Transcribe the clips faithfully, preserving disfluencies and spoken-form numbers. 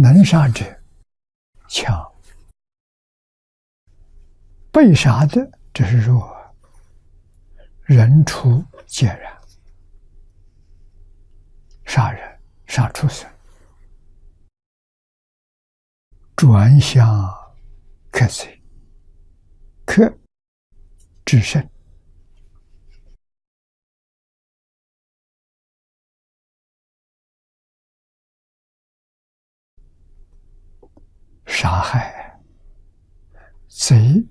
能杀者强，被杀的这是弱，人畜皆然。杀人、杀畜生，转向克罪，克制胜。杀害贼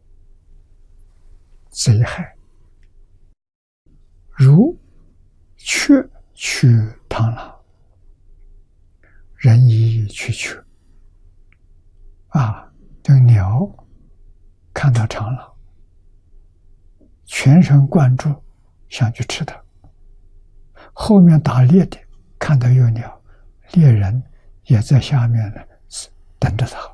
贼害，如雀去螳螂，人以去雀。啊，这个鸟看到螳螂，全神贯注想去吃它。后面打猎的看到有鸟，猎人也在下面呢，等着它。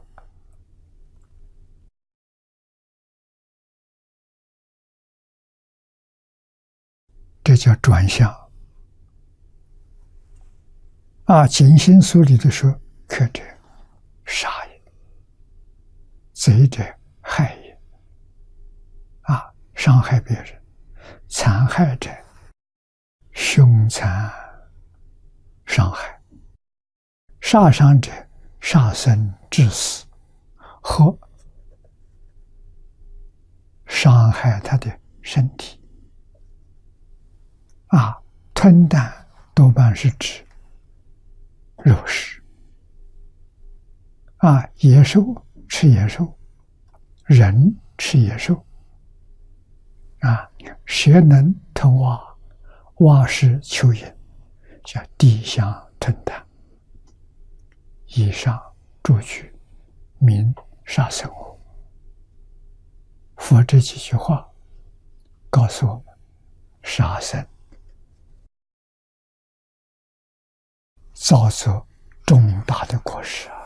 这叫转向。啊，警心书里头说：克者杀也，贼者害也。啊，伤害别人，残害者凶残伤害，杀伤者杀生致死，或伤害他的身体。啊，吞啖多半是指肉食。啊，野兽吃野兽，人吃野兽。啊，蛇能吞蛙，蛙是蚯蚓，叫地相吞啖。以上诸句名杀生物。佛这几句话告诉我们，杀生造作重大的过失啊！